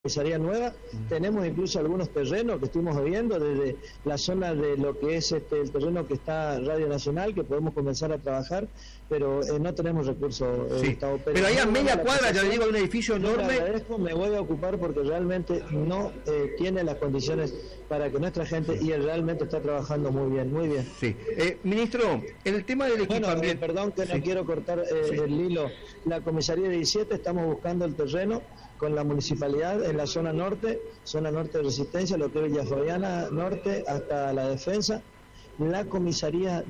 comisaría nueva. Tenemos incluso algunos terrenos que estuvimos viendo desde la zona de lo que es el terreno que está Radio Nacional, que podemos comenzar a trabajar, pero no tenemos recursos. Sí. Pero ahí a media cuadra, ya le digo, hay un edificio enorme. Me voy a ocupar porque realmente no tiene las condiciones para que nuestra gente, y él realmente está trabajando muy bien, muy bien. Sí. Ministro, en el tema del equipamiento... perdón que no quiero cortar el hilo. La comisaría 17 estamos buscando el terreno con la municipalidad en la zona norte de Resistencia, lo que es Villa Fabiana Norte hasta la Defensa. La comisaría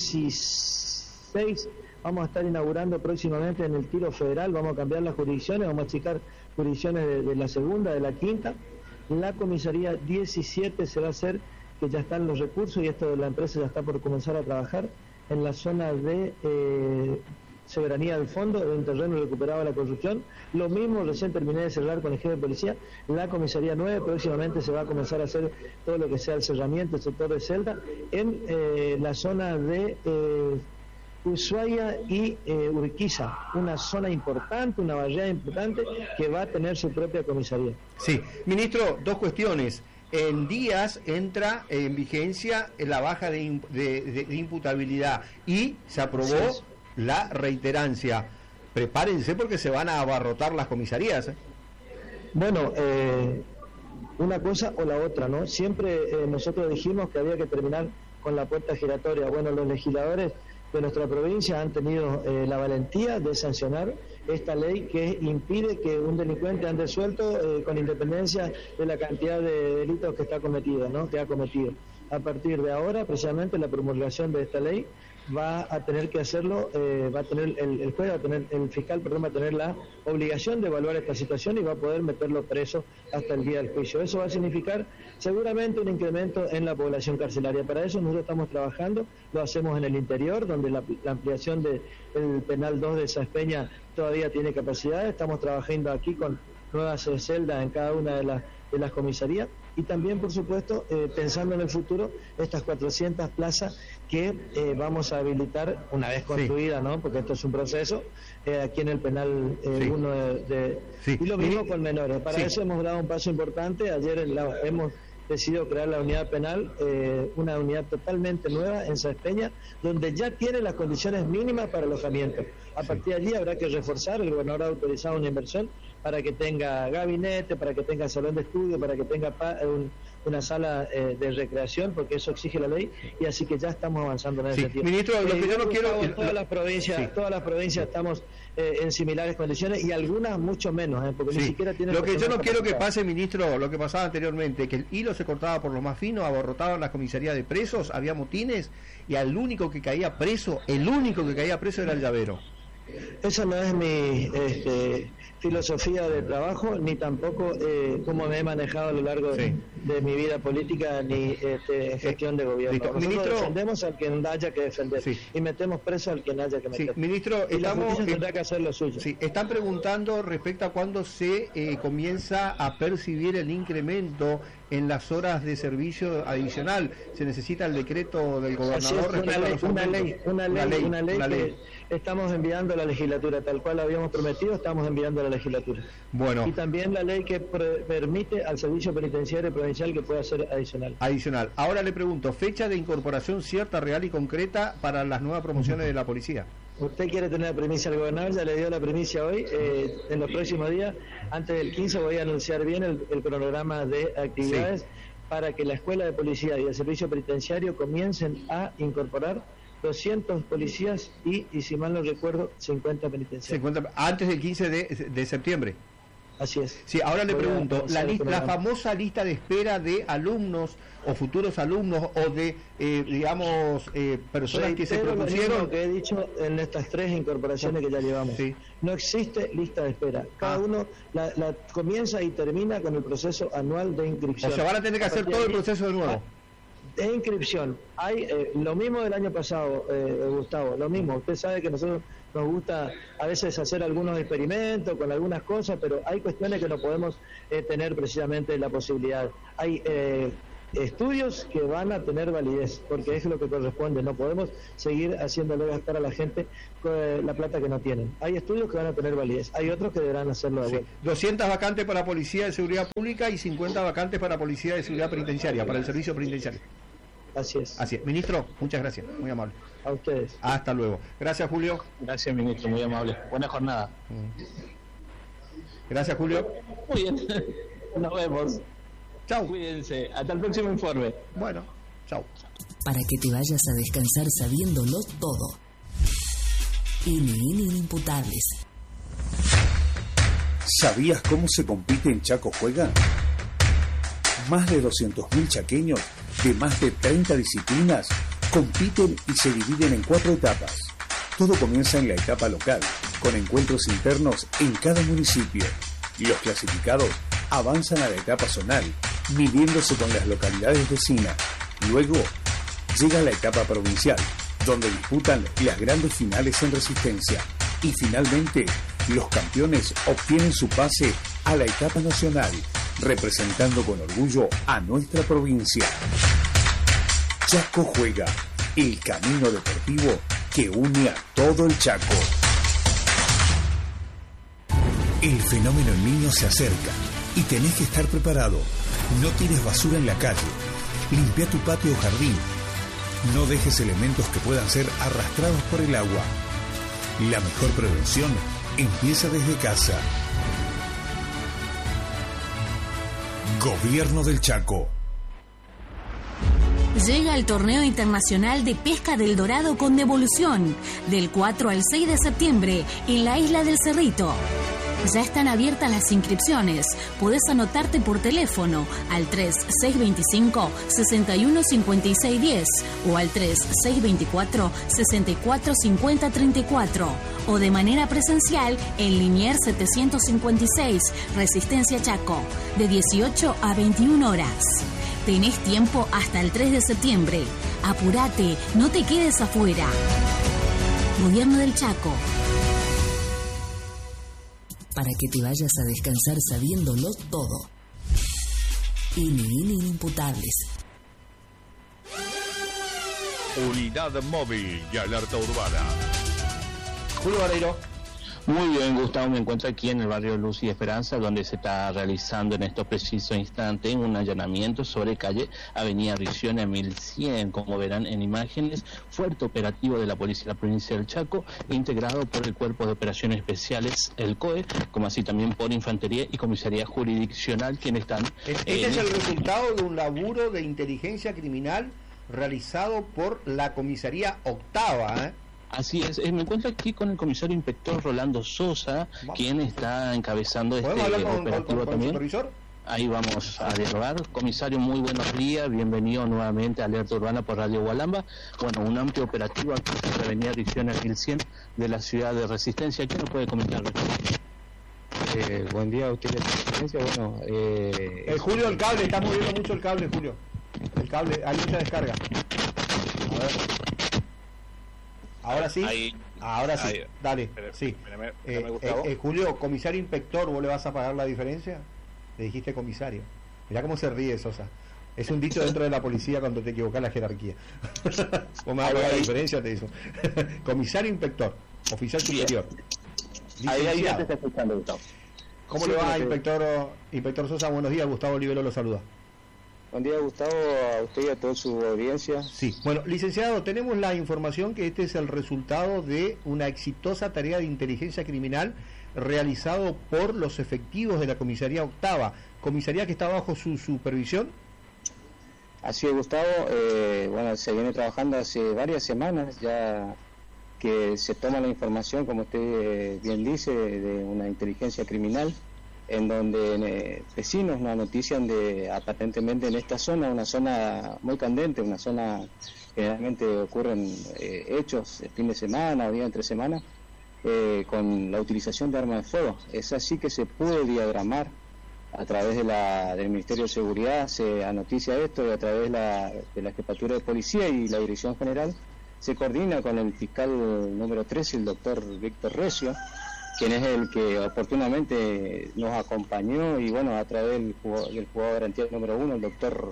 16 vamos a estar inaugurando próximamente en el Tiro Federal, vamos a cambiar las jurisdicciones, vamos a achicar jurisdicciones de la segunda, de la quinta. La comisaría 17 se va a hacer, que ya están los recursos y esto de la empresa ya está por comenzar a trabajar en la zona de Soberanía del Fondo, de un terreno recuperado de la construcción. Lo mismo, recién terminé de cerrar con el jefe de policía, la comisaría 9, próximamente se va a comenzar a hacer todo lo que sea el cerramiento, el sector de celda, en la zona de Ushuaia y Urquiza, una zona importante, una barriada importante que va a tener su propia comisaría. Sí, ministro, dos cuestiones. En días entra en vigencia la baja de imputabilidad y se aprobó la reiterancia. Prepárense porque se van a abarrotar las comisarías. Bueno, una cosa o la otra, ¿no? Siempre nosotros dijimos que había que terminar con la puerta giratoria. Bueno, los legisladores de nuestra provincia han tenido la valentía de sancionar esta ley que impide que un delincuente ande suelto con independencia de la cantidad de delitos que está cometido, ¿no? Que ha cometido. A partir de ahora, precisamente la promulgación de esta ley va a tener que hacerlo, va a tener el juez, el fiscal, va a tener la obligación de evaluar esta situación y va a poder meterlo preso hasta el día del juicio. Eso va a significar seguramente un incremento en la población carcelaria. Para eso nosotros estamos trabajando, lo hacemos en el interior, donde la ampliación del penal 2 de Saspeña todavía tiene capacidad. Estamos trabajando aquí con nuevas celdas en cada una de las comisarías, y también, por supuesto, pensando en el futuro, estas 400 plazas que vamos a habilitar una vez construida, ¿no? Porque esto es un proceso, aquí en el penal 1 y lo mismo con menores. Para eso hemos dado un paso importante. Ayer hemos decidido crear la unidad penal, una unidad totalmente nueva en Saspeña, donde ya tiene las condiciones mínimas para alojamiento. A partir de allí habrá que reforzar. El gobernador ha autorizado una inversión para que tenga gabinete, para que tenga salón de estudio, para que tenga una sala de recreación, porque eso exige la ley, y así que ya estamos avanzando en ese sentido. Ministro, lo que yo no quiero... Todas las provincias estamos en similares condiciones, y algunas mucho menos, porque ni siquiera tienen... Lo que yo no quiero que pase, ministro, lo que pasaba anteriormente, que el hilo se cortaba por lo más fino, abarrotaban las comisarías de presos, había motines, y el único que caía preso era el llavero. Esa no es mi filosofía de trabajo, ni tampoco cómo me he manejado a lo largo de mi vida política, ni en gestión de gobierno. Nosotros defendemos al quien haya que defender y metemos preso al quien haya que meter. Ministro, y la justicia tendrá que hacer lo suyo. Están preguntando respecto a cuándo se comienza a percibir el incremento en las horas de servicio adicional. Se necesita el decreto del gobernador. Una ley que estamos enviando a la legislatura, tal cual habíamos prometido, estamos enviando a la legislatura. Bueno. Y también la ley que permite al servicio penitenciario provincial que pueda ser adicional. Ahora le pregunto, fecha de incorporación cierta, real y concreta para las nuevas promociones de la policía. Usted quiere tener la primicia al gobernador, ya le dio la primicia hoy. En los próximos días, antes del 15, voy a anunciar bien el cronograma de actividades para que la Escuela de Policía y el Servicio Penitenciario comiencen a incorporar 200 policías y si mal no recuerdo, 50 penitenciarios. Antes del 15 de septiembre. Así es. Sí, ahora le pregunto, la famosa lista de espera de alumnos o futuros alumnos o de, personas que se propusieron... Lo que he dicho en estas 3 incorporaciones que ya llevamos. No existe lista de espera. Cada uno la comienza y termina con el proceso anual de inscripción. O sea, van a tener que hacer todo el proceso de nuevo. De inscripción. Hay lo mismo del año pasado, Gustavo, lo mismo. Usted sabe que nosotros nos gusta a veces hacer algunos experimentos con algunas cosas, pero hay cuestiones que no podemos tener precisamente la posibilidad. Hay estudios que van a tener validez, porque es lo que corresponde. No podemos seguir haciéndole gastar a la gente la plata que no tienen. Hay estudios que van a tener validez, hay otros que deberán hacerlo de vuelta. 200 vacantes para Policía de Seguridad Pública y 50 vacantes para Policía de Seguridad Penitenciaria, para el servicio penitenciario. Así es. Así es. Ministro, muchas gracias, muy amable. A ustedes. Hasta luego. Gracias, Julio. Gracias, ministro, muy amable. Buena jornada. Gracias, Julio. Muy bien. Nos vemos. Chau. Cuídense. Hasta el próximo informe. Bueno, chau. Para que te vayas a descansar sabiéndolo todo. Inimputables. ¿Sabías cómo se compite en Chaco Juega? Más de 200.000 chaqueños de más de 30 disciplinas compiten y se dividen en 4 etapas. Todo comienza en la etapa local, con encuentros internos en cada municipio. Los clasificados avanzan a la etapa zonal, midiéndose con las localidades vecinas. Luego llega la etapa provincial, donde disputan las grandes finales en Resistencia. Y finalmente, los campeones obtienen su pase a la etapa nacional, representando con orgullo a nuestra provincia. Chaco Juega, el camino deportivo que une a todo el Chaco. El fenómeno El Niño se acerca y tenés que estar preparado. No tires basura en la calle. Limpia tu patio o jardín. No dejes elementos que puedan ser arrastrados por el agua. La mejor prevención empieza desde casa. Gobierno del Chaco. Llega el Torneo Internacional de Pesca del Dorado con devolución, del 4 al 6 de septiembre, en la isla del Cerrito. Ya están abiertas las inscripciones. Podés anotarte por teléfono al 3625-615610 o al 3624-645034 o de manera presencial en Liniers 756, Resistencia Chaco, de 18 a 21 horas. Tenés tiempo hasta el 3 de septiembre. Apurate, no te quedes afuera. Gobierno del Chaco. Para que te vayas a descansar sabiéndolo todo. Inimputables. Unidad móvil y alerta urbana. Julio Vareiro. Muy bien, Gustavo, me encuentro aquí en el barrio Luz y Esperanza, donde se está realizando en estos precisos instantes un allanamiento sobre calle Avenida Riccione 1100, como verán en imágenes, fuerte operativo de la Policía de la Provincia del Chaco, integrado por el Cuerpo de Operaciones Especiales, el COE, como así también por Infantería y Comisaría Jurisdiccional, quienes están... Este es el resultado de un laburo de inteligencia criminal realizado por la Comisaría Octava, Así es, me encuentro aquí con el comisario inspector Rolando Sosa, quien está encabezando este operativo también. ¿Con el supervisor? Ahí vamos a dialogar. Comisario, muy buenos días, bienvenido nuevamente a Alerta Urbana por Radio Gualamba. Bueno, un amplio operativo aquí en la Avenida Riccione 1100 de la ciudad de Resistencia. ¿Qué nos puede comentar? Buen día a usted de Resistencia. Bueno, Julio, el cable, está moviendo mucho el cable, Julio. El cable, hay mucha descarga. A ver. Ahora sí, ahora sí, dale, sí. Julio, comisario inspector, ¿vos le vas a pagar la diferencia? Le dijiste comisario. Mirá cómo se ríe Sosa. Es un dicho dentro de la policía cuando te equivocás la jerarquía. ¿Vos me vas a pagar la diferencia? Te hizo. Comisario inspector, oficial superior. Ahí ya te está escuchando, Gustavo. ¿Cómo le va, inspector Sosa? Buenos días, Gustavo Olivero lo saluda. Buen día, Gustavo, a usted y a toda su audiencia. Sí, bueno, licenciado, tenemos la información que este es el resultado de una exitosa tarea de inteligencia criminal realizado por los efectivos de la Comisaría Octava, comisaría que está bajo su supervisión. Así es, Gustavo, bueno, se viene trabajando hace varias semanas ya que se toma la información, como usted bien dice, de una inteligencia criminal, en donde vecinos nos notician de aparentemente en esta zona, una zona muy candente, una zona generalmente ocurren hechos el fin de semana o día entre semana con la utilización de armas de fuego. Es así que se pudo diagramar a través del Ministerio de Seguridad, se anoticia esto y a través de la Jefatura de Policía y la Dirección General se coordina con el fiscal número 13, el doctor Víctor Recio, quien es el que oportunamente nos acompañó y bueno, a través del juzgado de garantía número 1, el doctor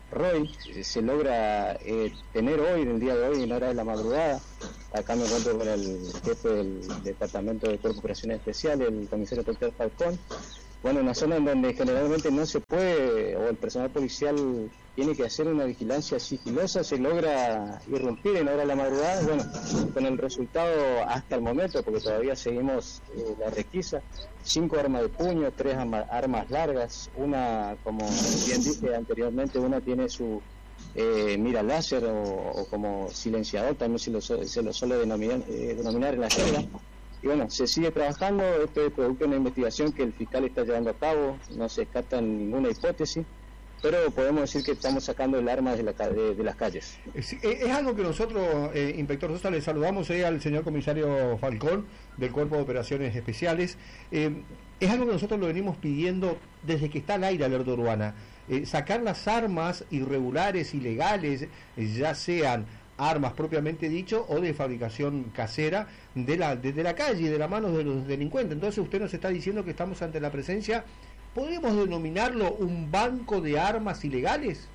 ROI, se logra tener hoy, en el día de hoy, en hora de la madrugada. Acá me encuentro con el jefe del Departamento de Cuerpo de Operaciones Especiales, el comisario Dr. Falcón. Bueno, una zona en donde generalmente no se puede, o el personal policial tiene que hacer una vigilancia sigilosa, se logra irrumpir en hora de la madrugada. Bueno, con el resultado hasta el momento, porque todavía seguimos la requisa, 5 armas de puño, 3 armas largas, una, como bien dije anteriormente, una tiene su mira láser o como silenciador, también se lo suele denominar en la jerga. Y bueno, se sigue trabajando, esto es producto de una investigación que el fiscal está llevando a cabo, no se descarta ninguna hipótesis, pero podemos decir que estamos sacando el arma de las calles. Es algo que nosotros, inspector Sosa, le saludamos al señor comisario Falcón del Cuerpo de Operaciones Especiales. Es algo que nosotros lo venimos pidiendo desde que está al aire Alerta Urbana. Sacar las armas irregulares, ilegales, ya sean armas propiamente dicho o de fabricación casera desde la calle, de la mano de los delincuentes. Entonces usted nos está diciendo que estamos ante la presencia, ¿podemos denominarlo un banco de armas ilegales?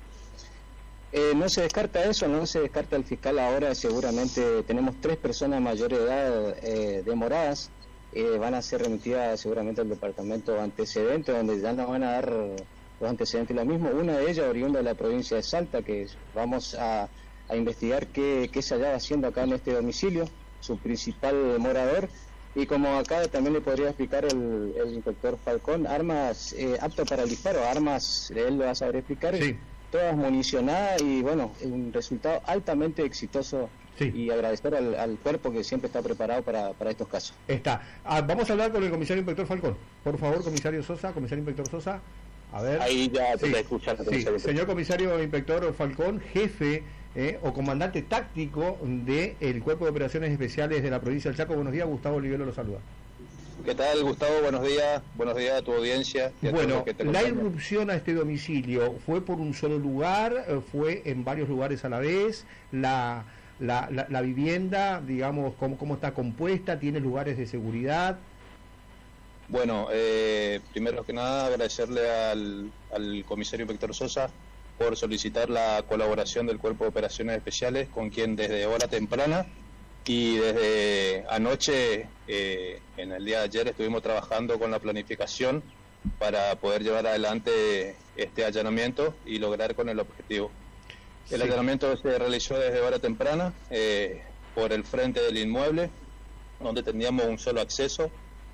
No se descarta eso, no se descarta el fiscal ahora. Seguramente tenemos 3 personas mayores de edad demoradas, van a ser remitidas seguramente al departamento de antecedentes, donde ya nos van a dar los antecedentes lo mismo. Una de ellas oriunda de la provincia de Salta, que vamos a investigar qué se hallaba haciendo acá en este domicilio, su principal morador. Y como acá también le podría explicar el inspector Falcón, armas aptas para el disparo, armas, él lo va a saber explicar, sí, todas municionadas, y bueno, un resultado altamente exitoso. Sí. Y agradecer al cuerpo que siempre está preparado para estos casos. Vamos a hablar con el comisario inspector Falcón. Por favor, comisario inspector Sosa. A ver. Ahí ya te está escuchando. Sí. Señor comisario inspector Falcón, jefe o comandante táctico del Cuerpo de Operaciones Especiales de la provincia del Chaco. Buenos días, Gustavo Olivero lo saluda. ¿Qué tal, Gustavo? Buenos días a tu audiencia. Bueno, la irrupción a este domicilio, ¿fue por un solo lugar? ¿Fue en varios lugares a la vez? La vivienda, digamos, ¿cómo está compuesta? ¿Tiene lugares de seguridad? Bueno, primero que nada agradecerle al comisario inspector Sosa por solicitar la colaboración del Cuerpo de Operaciones Especiales, con quien desde hora temprana y desde anoche, en el día de ayer, estuvimos trabajando con la planificación para poder llevar adelante este allanamiento y lograr con el objetivo. El allanamiento se realizó desde hora temprana por el frente del inmueble, donde teníamos un solo acceso.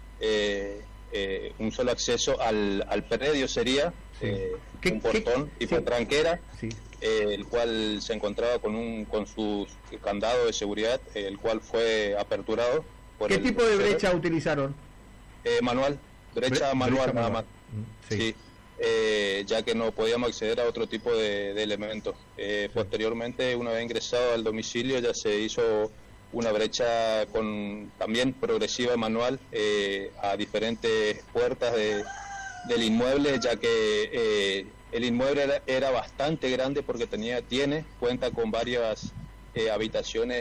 Al predio sería un portón tipo tranquera, sí, el cual se encontraba con su candado de seguridad, el cual fue aperturado. ¿Qué tipo de brecha utilizaron? Manual, brecha manual nada más. Sí. Ya que no podíamos acceder a otro tipo de elementos. Posteriormente, una vez ingresado al domicilio, ya se hizo una brecha también progresiva manual a diferentes puertas del inmueble, ya que el inmueble era bastante grande porque cuenta con varias habitaciones,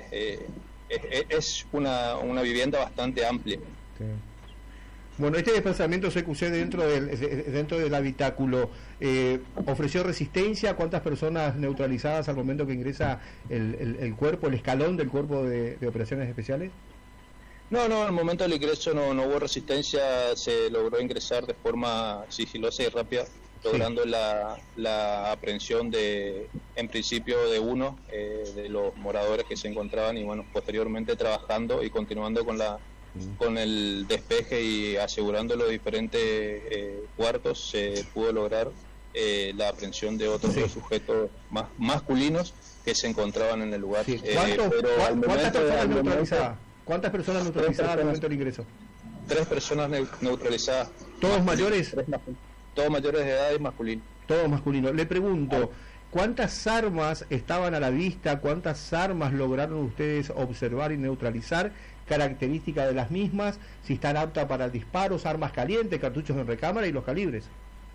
es una vivienda bastante amplia. Sí. Bueno, este desplazamiento CQC dentro del habitáculo, ¿ofreció resistencia? ¿Cuántas personas neutralizadas al momento que ingresa el cuerpo, el escalón del Cuerpo de Operaciones Especiales? No, al momento del ingreso no hubo resistencia, se logró ingresar de forma sigilosa y rápida, logrando la aprehensión en principio de uno de los moradores que se encontraban, y bueno, posteriormente trabajando y continuando con el despeje y asegurando los diferentes cuartos, se pudo lograr la aprehensión de otros dos sujetos masculinos que se encontraban en el lugar. Sí. ¿Cuántas personas neutralizadas? ¿Cuántas personas neutralizadas al momento del ingreso? 3 personas neutralizadas. ¿Todos mayores? Todos mayores de edad y masculinos. Todos masculinos. Le pregunto, ¿cuántas armas estaban a la vista? ¿Cuántas armas lograron ustedes observar y neutralizar? Características de las mismas, si están aptas para disparos, armas calientes, cartuchos en recámara y los calibres.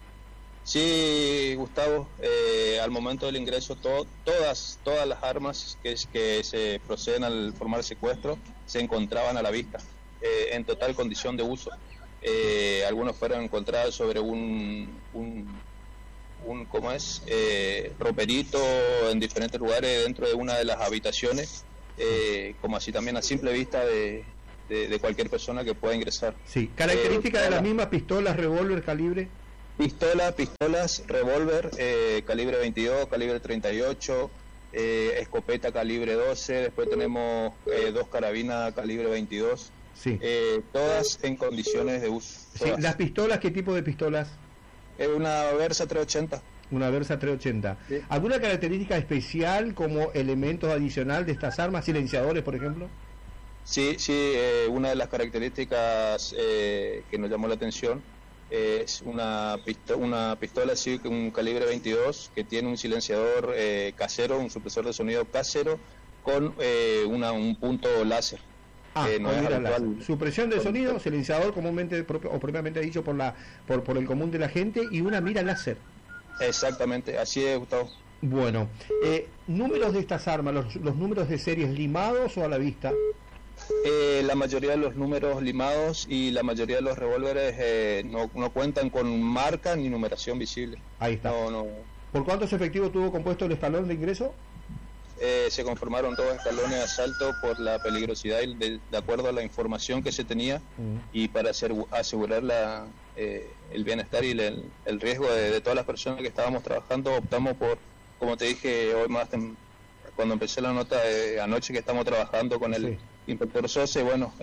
Sí, Gustavo, al momento del ingreso todas las armas que se proceden al formar secuestro se encontraban a la vista, en total condición de uso. Algunos fueron encontrados sobre un roperito en diferentes lugares dentro de una de las habitaciones, como así también a simple vista de cualquier persona que pueda ingresar. Sí, características de las mismas: pistolas, revólver, calibre. Pistolas, revólver, calibre 22, calibre 38, escopeta calibre 12, después tenemos 2 carabinas calibre 22, sí. Todas en condiciones de uso. Sí. ¿Las pistolas, qué tipo de pistolas? Una Versa 380. Una Versa 380. Sí. ¿Alguna característica especial como elementos adicional de estas armas, silenciadores, por ejemplo? Sí, una de las características que nos llamó la atención es una pistola así, un calibre 22, que tiene un silenciador casero, un supresor de sonido casero, con un punto láser. No es habitual. Supresión de sonido, silenciador comúnmente o propiamente dicho por el común de la gente, y una mira láser. Exactamente, así es, Gustavo. Bueno, números de estas armas, los números de series limados o a la vista. La mayoría de los números limados y la mayoría de los revólveres no cuentan con marca ni numeración visible. Ahí está. No. ¿Por cuántos efectivos tuvo compuesto el escalón de ingreso? Se conformaron 2 escalones de asalto por la peligrosidad y de acuerdo a la información que se tenía, y para asegurar el bienestar y el riesgo de todas las personas que estábamos trabajando, optamos por, como te dije hoy más cuando empecé la nota de anoche, que estamos trabajando con el inspector Sosa, y bueno,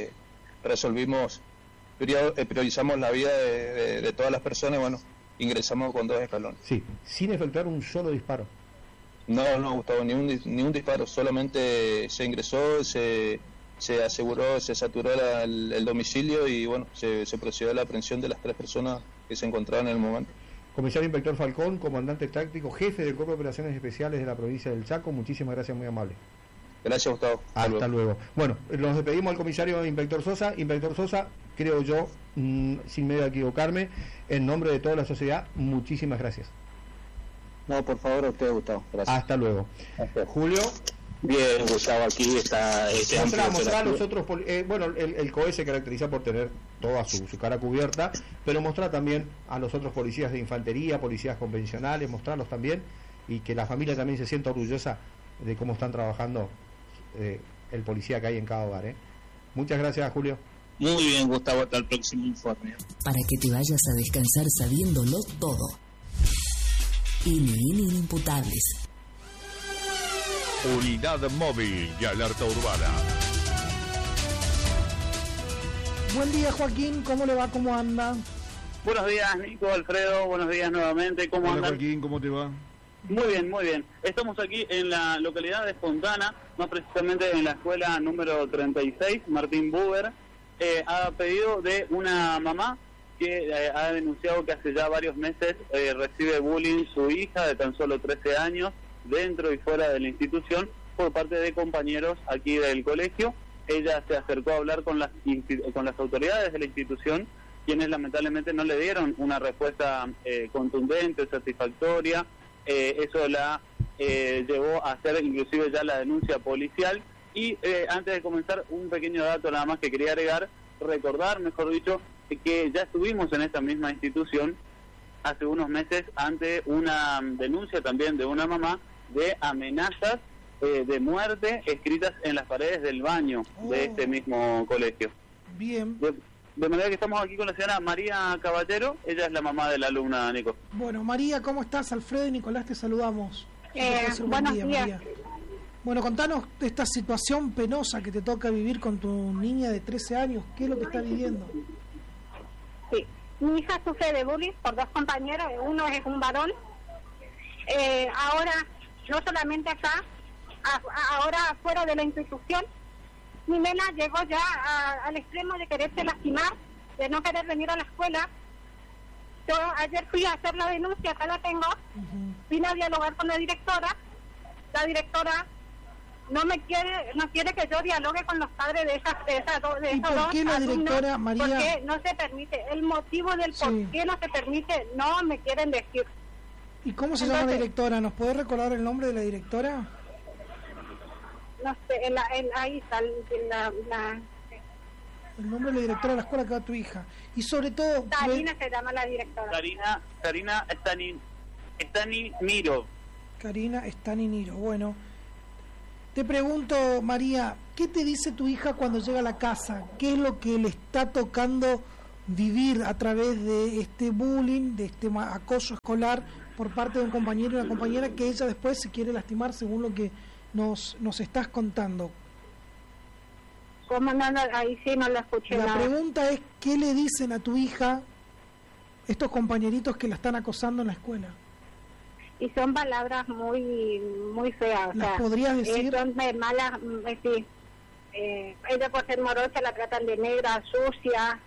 priorizamos la vida de todas las personas, y bueno, ingresamos con 2 escalones. Sí, sin efectuar un solo disparo. No, Gustavo, ni un disparo, solamente se ingresó, se aseguró, se saturó el domicilio, y bueno, se procedió a la aprehensión de las 3 personas que se encontraban en el momento. Comisario Inspector Falcón, comandante táctico, jefe del Cuerpo de Operaciones Especiales de la provincia del Chaco, muchísimas gracias, muy amable. Gracias, Gustavo. Hasta luego. Bueno, nos despedimos al comisario Inspector Sosa. Inspector Sosa, creo yo, sin miedo a equivocarme, en nombre de toda la sociedad, muchísimas gracias. No, por favor, a usted, Gustavo. Gracias. Hasta luego. Julio. Bien, Gustavo, aquí está. Mostrar a los otros. El COE se caracteriza por tener toda su cara cubierta, pero mostrar también a los otros policías de infantería, policías convencionales, mostrarlos también, y que la familia también se sienta orgullosa de cómo están trabajando el policía que hay en cada hogar. Muchas gracias, Julio. Muy bien, Gustavo, hasta el próximo informe. Para que te vayas a descansar sabiéndolo todo. Inimputables. Unidad móvil y alerta urbana. Buen día, Joaquín, ¿cómo le va? ¿Cómo anda? Buenos días, Nico, Alfredo, buenos días nuevamente, ¿cómo andan? Joaquín, ¿cómo te va? Muy bien, muy bien. Estamos aquí en la localidad de Fontana, más precisamente en la escuela número 36, Martín Buber, a pedido de una mamá que ha denunciado que hace ya varios meses recibe bullying su hija de tan solo 13 años, dentro y fuera de la institución, por parte de compañeros aquí del colegio. Ella se acercó a hablar con las autoridades de la institución, quienes lamentablemente no le dieron una respuesta contundente, satisfactoria. Eso la llevó a hacer inclusive ya la denuncia policial. Y antes de comenzar, un pequeño dato nada más que quería recordar, mejor dicho, que ya estuvimos en esta misma institución hace unos meses ante una denuncia también de una mamá de amenazas de muerte escritas en las paredes del baño de este mismo colegio. Bien. De manera que estamos aquí con la señora María Caballero, ella es la mamá de la alumna, Nico. Bueno, María, ¿cómo estás? Alfredo y Nicolás te saludamos. Buenos días. María. Bueno, contanos de esta situación penosa que te toca vivir con tu niña de 13 años. ¿Qué es lo que está viviendo? Sí, mi hija sufre de bullying por 2 compañeros, uno es un varón. Ahora, no solamente acá, ahora fuera de la institución, mi nena llegó ya al extremo de quererse lastimar, de no querer venir a la escuela. Yo ayer fui a hacer la denuncia, acá la tengo, vine a dialogar con la directora no quiere que yo dialogue con los padres de esas dos ¿Y por qué la directora, alumnos, María? porque no se permite, el motivo del por qué no se permite, no me quieren decir. ¿Y cómo se llama la directora? ¿Nos puede recordar el nombre de la directora? No sé, ahí está el nombre de la directora de la escuela que va tu hija. Y sobre todo... Sarina se llama la directora. Sarina Staniniro. Karina Staniniro. Bueno, te pregunto, María, ¿qué te dice tu hija cuando llega a la casa? ¿Qué es lo que le está tocando vivir a través de este bullying, de este acoso escolar por parte de un compañero y una compañera que ella después se quiere lastimar según lo que nos estás contando? ¿Cómo no? Ahí sí no la escuché. La pregunta es, ¿qué le dicen a tu hija estos compañeritos que la están acosando en la escuela? Y son palabras muy feas. ¿Las podrías decir? Son malas, sí. Ella por ser morocha la tratan de negra, sucia.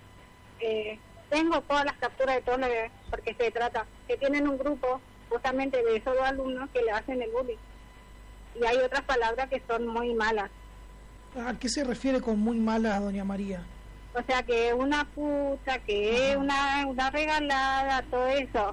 Tengo todas las capturas de todo lo que, porque se trata, que tienen un grupo justamente de esos dos alumnos que le hacen el bullying. Y hay otras palabras que son muy malas. ¿A qué se refiere con muy malas, doña María? O sea, que una puta, que una regalada, todo eso.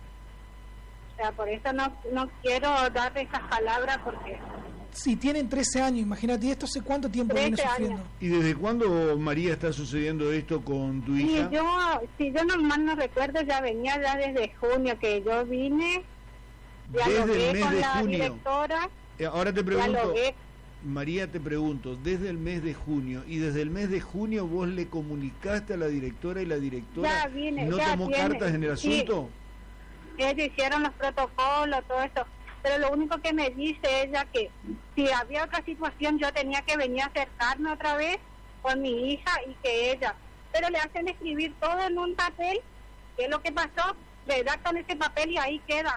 O sea, por eso no quiero dar esas palabras porque... Si tienen 13 años, imagínate, ¿y esto hace cuánto tiempo viene sufriendo? Años. ¿Y desde cuándo, María, está sucediendo esto con tu hija? Si yo no mal no recuerdo, ya venía ya desde junio que yo vine. Desde el mes de junio. Directora, ahora te pregunto, María, te pregunto, desde el mes de junio, y desde el mes de junio vos le comunicaste a la directora y la directora no tomó cartas en el asunto. Sí. Ellos hicieron los protocolos, todo eso. Pero lo único que me dice ella que si había otra situación yo tenía que venir a acercarme otra vez con mi hija y que ella, pero le hacen escribir todo en un papel, qué es lo que pasó, redactan ese papel y ahí queda.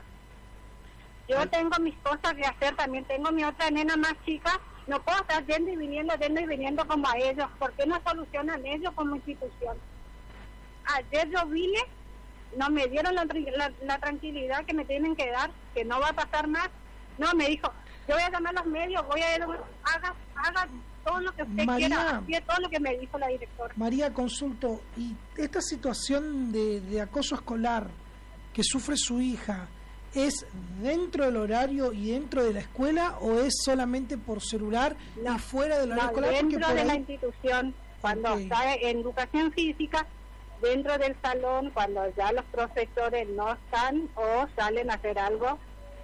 Yo tengo mis cosas que hacer, también tengo mi otra nena más chica, no puedo estar yendo y viniendo como a ellos, ¿por qué no solucionan ellos como institución? Ayer yo vine, no me dieron la tranquilidad que me tienen que dar, que no va a pasar más. No, me dijo, yo voy a llamar a los medios, voy a ir, haga todo lo que usted quiera, así es todo lo que me dijo la directora. María, consulto, ¿y esta situación de acoso escolar que sufre su hija es dentro del horario y dentro de la escuela o es solamente por celular y fuera del horario escolar? Dentro de la institución, cuando está en educación física, dentro del salón, cuando ya los profesores no están o salen a hacer algo,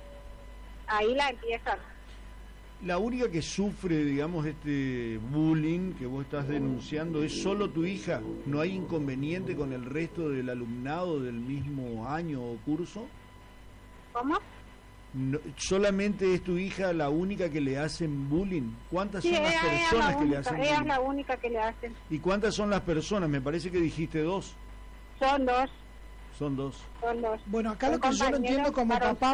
ahí la empiezan. La única que sufre, digamos, este bullying que vos estás denunciando es solo tu hija. ¿No hay inconveniente con el resto del alumnado del mismo año o curso? ¿Cómo? No, ¿solamente es tu hija la única que le hacen bullying? ¿Cuántas son las personas que le hacen bullying? Ella es la única que le hacen. ¿Y cuántas son las personas? Me parece que dijiste 2. Son 2. Son 2. Bueno, acá lo que yo no entiendo como papá,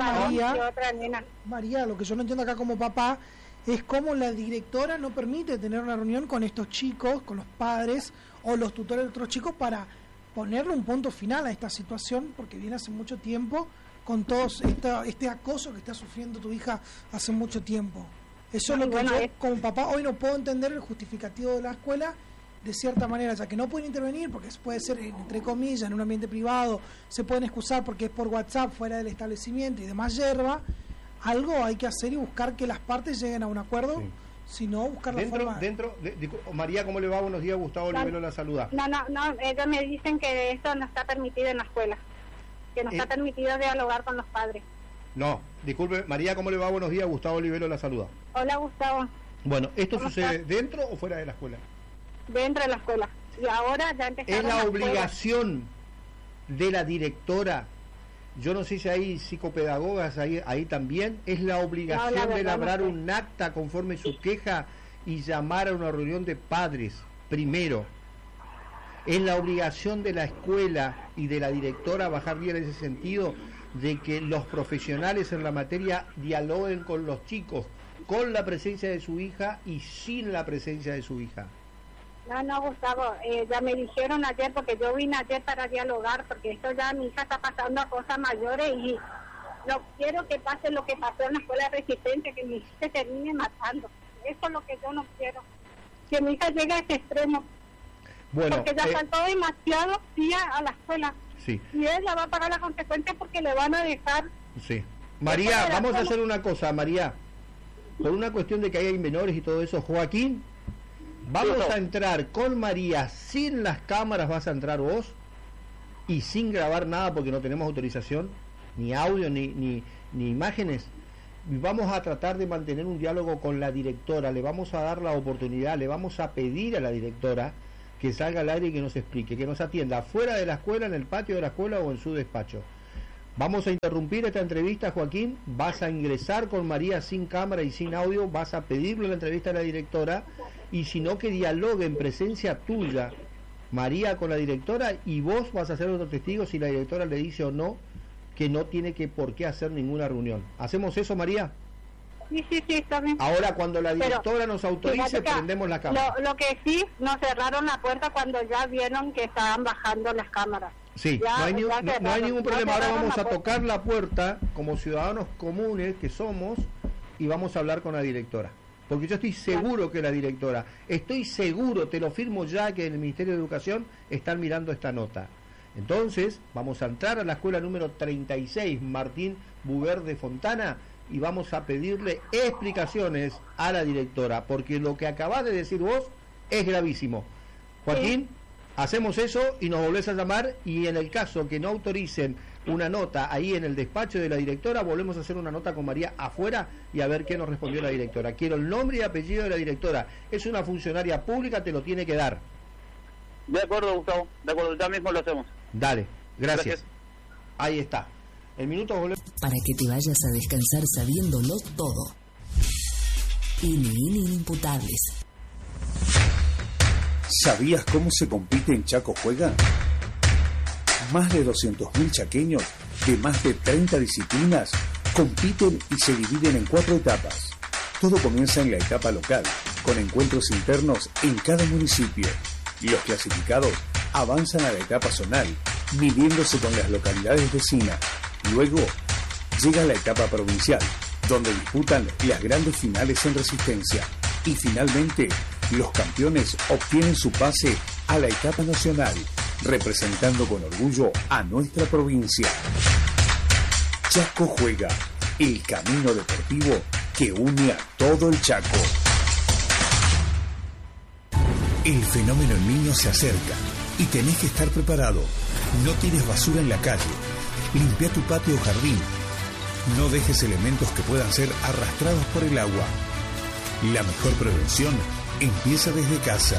María, lo que yo no entiendo acá como papá es cómo la directora no permite tener una reunión con estos chicos, con los padres o los tutores de otros chicos para ponerle un punto final a esta situación, porque viene hace mucho tiempo con todo este acoso que está sufriendo tu hija hace mucho tiempo. Eso es lo que yo como papá hoy no puedo entender el justificativo de la escuela de cierta manera, ya que no pueden intervenir porque puede ser entre comillas en un ambiente privado, se pueden excusar porque es por WhatsApp fuera del establecimiento y demás yerba. Algo hay que hacer y buscar que las partes lleguen a un acuerdo, si no buscar la forma. María, ¿cómo le va? Buenos días, Gustavo Olivero la saluda. No, ellos me dicen que esto no está permitido en la escuela, que no está permitido dialogar con los padres. No, disculpe, María, ¿cómo le va? Buenos días, Gustavo Olivero la saluda. Hola, Gustavo. Bueno, ¿esto sucede dentro o fuera de la escuela? Dentro de la escuela. Y ahora ya empezaron. Es la obligación de la directora, yo no sé si hay psicopedagogas ahí también, es la obligación de elaborar un acta conforme su queja y llamar a una reunión de padres, primero. Es la obligación de la escuela y de la directora bajar bien en ese sentido, de que los profesionales en la materia dialoguen con los chicos, con la presencia de su hija y sin la presencia de su hija. No, Gustavo, ya me dijeron ayer, porque yo vine ayer para dialogar, porque esto ya mi hija está pasando a cosas mayores y no quiero que pase lo que pasó en la escuela de Resistencia, que mi hija se termine matando. Eso es lo que yo no quiero, que mi hija llegue a ese extremo. Bueno, porque ya faltó demasiado días a la escuela. Sí. Y ella va a pagar las consecuencias porque le van a dejar. Sí. María, vamos a hacer una cosa, María. Por una cuestión de que hay menores y todo eso, Joaquín, vamos a entrar con María sin las cámaras, vas a entrar vos y sin grabar nada porque no tenemos autorización. ni audio, ni imágenes. Vamos a tratar de mantener un diálogo con la directora, le vamos a dar la oportunidad, le vamos a pedir a la directora que salga al aire y que nos explique, que nos atienda fuera de la escuela, en el patio de la escuela o en su despacho. Vamos a interrumpir esta entrevista, Joaquín, vas a ingresar con María sin cámara y sin audio, vas a pedirle la entrevista a la directora, y si no, que dialogue en presencia tuya, María con la directora, y vos vas a ser otro testigo si la directora le dice o no que no tiene por qué hacer ninguna reunión. ¿Hacemos eso, María? Sí, está bien. Ahora, cuando la directora nos autorice, prendemos la cámara. Lo que sí, nos cerraron la puerta cuando ya vieron que estaban bajando las cámaras. Sí, no hay ningún problema. Ahora vamos a tocar la puerta como ciudadanos comunes que somos y vamos a hablar con la directora. Porque yo estoy seguro que la directora, estoy seguro, te lo firmo ya, que en el Ministerio de Educación están mirando esta nota. Entonces, vamos a entrar a la escuela número 36, Martín Buber de Fontana, y vamos a pedirle explicaciones a la directora, porque lo que acabás de decir vos es gravísimo. Joaquín, hacemos eso y nos volvés a llamar, y en el caso que no autoricen una nota ahí en el despacho de la directora, volvemos a hacer una nota con María afuera y a ver qué nos respondió la directora. Quiero el nombre y apellido de la directora. Es una funcionaria pública, te lo tiene que dar. De acuerdo, Gustavo, de acuerdo, ya mismo lo hacemos. Dale, gracias. Ahí está. El minuto volvemos. Para que te vayas a descansar sabiéndolo todo. Inimputables. ¿Sabías cómo se compite en Chaco Juega? Más de 200.000 chaqueños de más de 30 disciplinas compiten y se dividen en 4 etapas. Todo comienza en la etapa local, con encuentros internos en cada municipio. Los clasificados avanzan a la etapa zonal, midiéndose con las localidades vecinas. Luego llega la etapa provincial, donde disputan las grandes finales en resistencia. Y finalmente, los campeones obtienen su pase a la etapa nacional, representando con orgullo a nuestra provincia. Chaco Juega, el camino deportivo que une a todo el Chaco. El fenómeno El Niño se acerca y tenés que estar preparado. No tires basura en la calle. Limpia tu patio o jardín. No dejes elementos que puedan ser arrastrados por el agua. La mejor prevención empieza desde casa.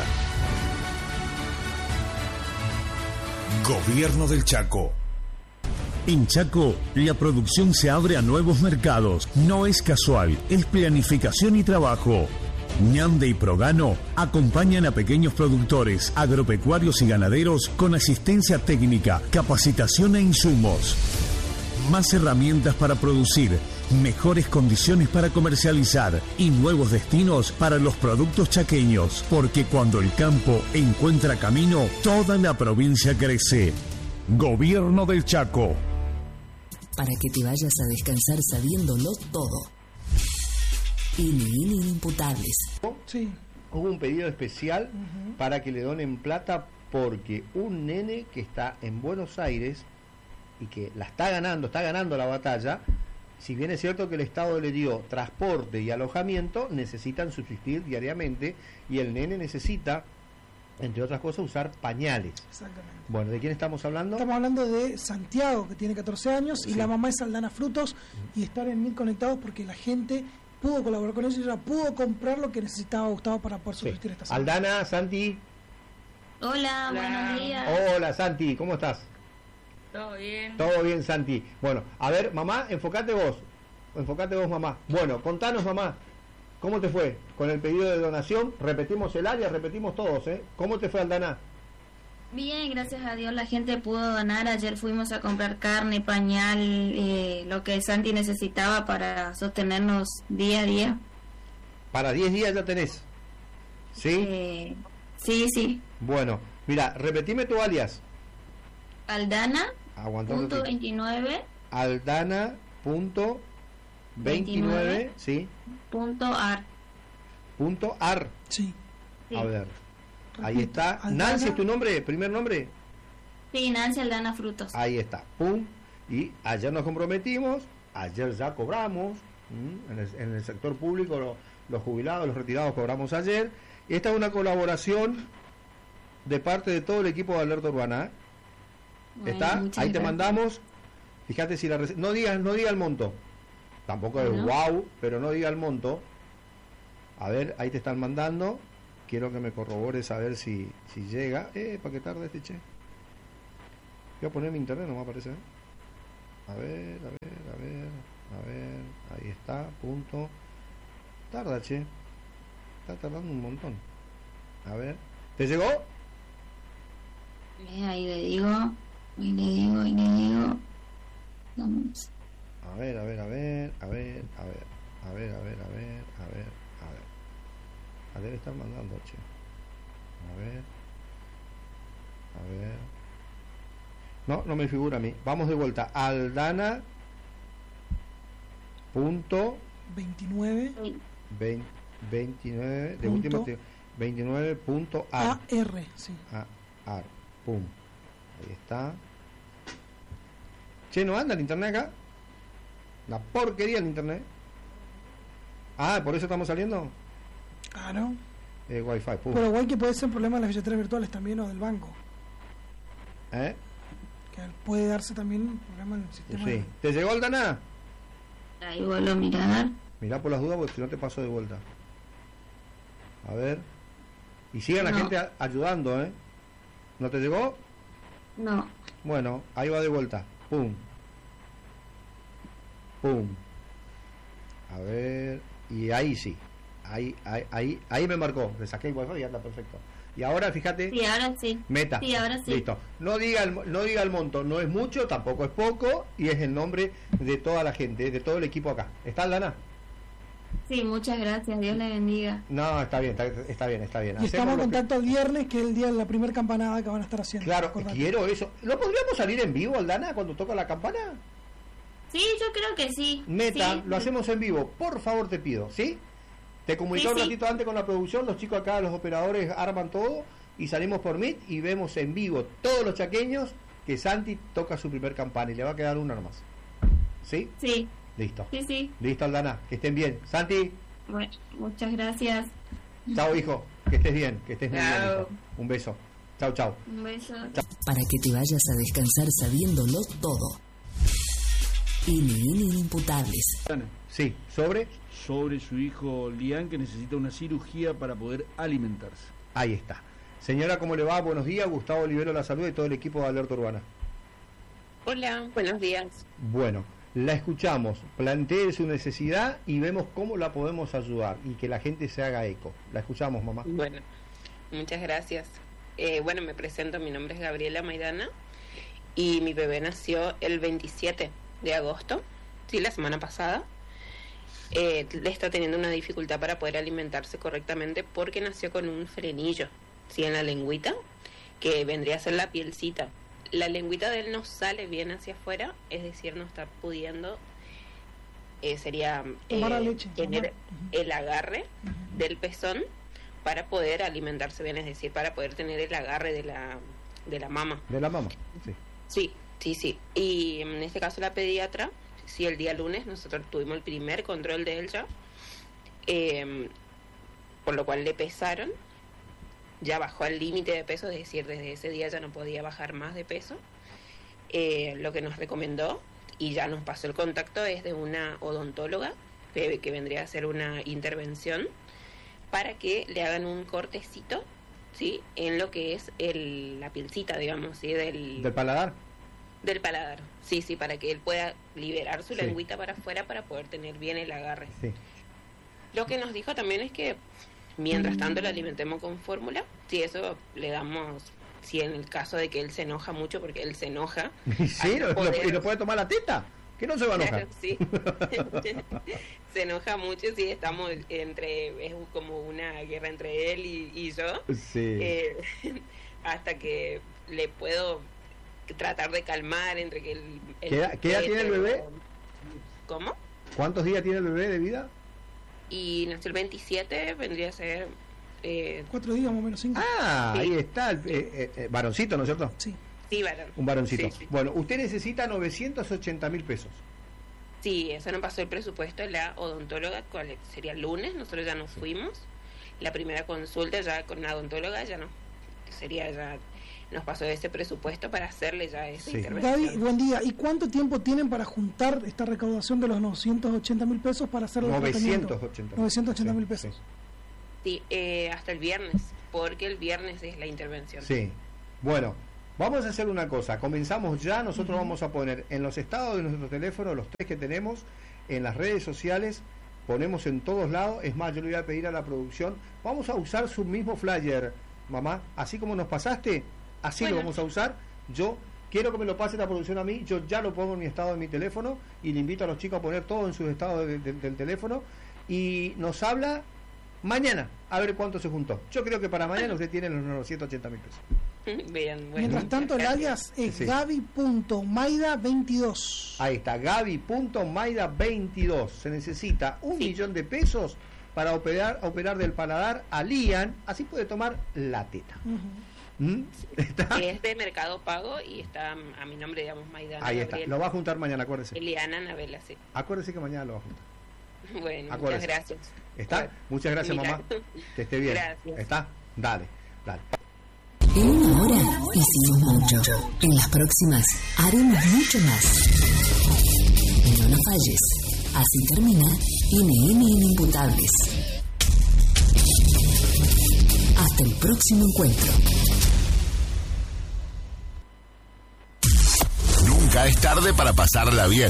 Gobierno del Chaco. En Chaco, la producción se abre a nuevos mercados. No es casual, es planificación y trabajo. Ñande y Progano acompañan a pequeños productores, agropecuarios y ganaderos con asistencia técnica, capacitación e insumos. Más herramientas para producir, mejores condiciones para comercializar y nuevos destinos para los productos chaqueños. Porque cuando el campo encuentra camino, toda la provincia crece. Gobierno del Chaco. Para que te vayas a descansar sabiéndolo todo. Inimputables. Sí. Hubo un pedido especial para que le donen plata porque un nene que está en Buenos Aires y que la está ganando la batalla, si bien es cierto que el Estado le dio transporte y alojamiento, necesitan subsistir diariamente y el nene necesita, entre otras cosas, usar pañales. Exactamente. Bueno, ¿de quién estamos hablando? Estamos hablando de Santiago, que tiene 14 años, y la mamá es Aldana Frutos, y estar en Mil Conectados porque la gente pudo colaborar con ellos y ya pudo comprar lo que necesitaba Gustavo para poder subsistir esta semana. Aldana, Santi. Hola, buenos días. Hola, Santi, ¿cómo estás? Todo bien. Todo bien, Santi. Bueno, a ver, mamá, enfócate vos, mamá. Bueno, contanos, mamá, ¿cómo te fue con el pedido de donación? Repetimos el área, repetimos todos, ¿eh? ¿Cómo te fue, Aldana? Bien, gracias a Dios la gente pudo donar. Ayer fuimos a comprar carne, pañal, lo que Santi necesitaba para sostenernos día a día. Para 10 días ya tenés, ¿sí? Sí. Bueno, mira, repetime tu alias. Aldana.29. Aldana.29, sí. .ar. .ar. Sí. A ver. Ahí está. Aldana. ¿Nancy es tu nombre? ¿Primer nombre? Sí, Nancy Aldana Frutos. Ahí está. Pum. Y ayer nos comprometimos, ayer ya cobramos. En el sector público, los jubilados, los retirados cobramos ayer. Y esta es una colaboración de parte de todo el equipo de Alerta Urbana. Bueno, ¿está? Ahí te mandamos Fíjate si no diga el monto. Tampoco es wow, pero no diga el monto. A ver, ahí te están mandando. Quiero que me corrobores a ver si llega. ¿Para qué tarda este che? Voy a poner mi internet, no me aparece. A ver. Ahí está, punto. Tarda, che. Está tardando un montón. A ver. ¿Te llegó? Ahí le digo. Vamos. A ver. Debe estar mandando, che. A ver. No me figura a mí. Vamos de vuelta. Aldana. Punto 29. 29. De última. 29.ar. AR, sí. AR. Pum. Ahí está. Che, ¿no anda el internet acá? Una porquería el internet. ¿Por eso estamos saliendo? Claro. Wi-Fi, pum. Pero igual que puede ser un problema de las billeteras virtuales también o del banco. Que puede darse también un problema en el sistema. Sí. ¿Te llegó, Aldana? Ahí vuelvo a mirar. Mirá por las dudas porque si no te paso de vuelta. A ver. Y sigan la gente ayudando, ¿eh? ¿No te llegó? No. Bueno, ahí va de vuelta. Pum. A ver. Y ahí sí. Ahí me marcó. Le saqué el wifi y anda perfecto. Y ahora fíjate. Sí, ahora sí. Meta. Sí, ahora sí. Listo. No diga el monto. No es mucho, tampoco es poco. Y es el nombre de toda la gente, de todo el equipo acá. ¿Está, Aldana? Sí, muchas gracias. Dios le bendiga. No, está bien. Y estamos en contacto el viernes, que es el día de la primera campanada que van a estar haciendo. Claro, quiero eso. ¿No podríamos salir en vivo, Aldana, cuando toca la campana? Sí, yo creo que sí. Meta, sí. Lo hacemos en vivo. Por favor, te pido, ¿sí? Te comunico un ratito antes con la producción. Los chicos acá, los operadores, arman todo. Y salimos por Meet y vemos en vivo todos los chaqueños que Santi toca su primer campana. Y le va a quedar una nomás. ¿Sí? Sí. Listo. Sí. Listo, Aldana. Que estén bien. Santi. Bueno, muchas gracias. Chao, hijo. Que estés bien. Que estés muy bien, hijo. Un beso. Chao. Un beso. Para que te vayas a descansar sabiéndolo todo. Inimputables. Sí, sobre su hijo Lian, que necesita una cirugía para poder alimentarse. Ahí está. Señora, ¿cómo le va? Buenos días. Gustavo Olivero, la salud y todo el equipo de Alerta Urbana. Hola, buenos días. Bueno, la escuchamos, plantee su necesidad y vemos cómo la podemos ayudar y que la gente se haga eco. La escuchamos, mamá. Bueno, muchas gracias. Bueno, me presento, mi nombre es Gabriela Maidana y mi bebé nació el 27 de agosto, sí, la semana pasada. Le está teniendo una dificultad para poder alimentarse correctamente porque nació con un frenillo, sí, en la lengüita, que vendría a ser la pielcita. La lengüita de él no sale bien hacia afuera, es decir, no está pudiendo, sería tener el agarre del pezón para poder alimentarse bien, es decir, para poder tener el agarre de la mama. De la mama, sí. Sí. Y en este caso la pediatra, sí, el día lunes nosotros tuvimos el primer control de él ya, por lo cual le pesaron. Ya bajó al límite de peso, es decir, desde ese día ya no podía bajar más de peso. Lo que nos recomendó, y ya nos pasó el contacto, es de una odontóloga, que vendría a ser una intervención, para que le hagan un cortecito, ¿sí?, en lo que es la pielcita, digamos, ¿sí?, del paladar. Del paladar, sí, para que él pueda liberar su lengüita para afuera para poder tener bien el agarre. Sí. Lo que nos dijo también es que mientras tanto le alimentemos con fórmula, si eso le damos, si en el caso de que él se enoja mucho, porque él se enoja. Sí, ¿y no puede tomar la teta? ¿Que no se va a enojar? Claro, sí. Se enoja mucho, sí, estamos es como una guerra entre él y yo. Sí. Hasta que le puedo tratar de calmar entre que ¿Qué edad tiene el bebé? ¿Cómo? ¿Cuántos días tiene el bebé de vida? Y nació el 27, vendría a ser 4 días más o menos, 5. Sí. Ahí está, varoncito, ¿no es cierto? Sí, varón. Un varoncito. Sí. Bueno, usted necesita 980.000 pesos. Sí, eso nos pasó el presupuesto de la odontóloga, cuál sería el lunes, nosotros ya nos fuimos. La primera consulta ya con una odontóloga ya no, sería ya nos pasó ese presupuesto para hacerle ya esa Sí. intervención. Gaby, buen día. ¿Y cuánto tiempo tienen para juntar esta recaudación de los 980.000 pesos para hacer el tratamiento? 980.000 pesos. Sí, hasta el viernes, porque el viernes es la intervención. Sí. Bueno, vamos a hacer una cosa. Comenzamos ya. Nosotros vamos a poner en los estados de nuestro teléfono, los 3 que tenemos, en las redes sociales, ponemos en todos lados. Es más, yo le voy a pedir a la producción, vamos a usar su mismo flyer, mamá. Así como nos pasaste, así lo vamos a usar. Yo quiero que me lo pase la producción a mí. Yo ya lo pongo en mi estado de mi teléfono y le invito a los chicos a poner todo en sus estados del teléfono. Y nos habla mañana, a ver cuánto se juntó. Yo creo que para mañana usted tiene los 980.000 pesos. Bien, bueno. Mientras tanto, el alias es Gaby.maida22. Ahí está, Gaby.maida22. Se necesita 1 millón de pesos para operar del paladar a Lian. Así puede tomar la teta. Es de Mercado Pago y está a mi nombre, digamos, Maidana. Ahí está, Gabriela. lo va a juntar mañana, acuérdese. Eliana Navela, sí. Acuérdese que mañana lo va a juntar. Bueno, Acuérdese. muchas gracias. ¿Está? Bueno, Muchas gracias, mira. mamá. Que esté bien. Gracias. ¿Está? Dale. En una hora hicimos mucho. En las próximas haremos mucho más. No nos falles. Así termina NN Inimputables. Hasta el próximo encuentro. Nunca es tarde para pasarla bien.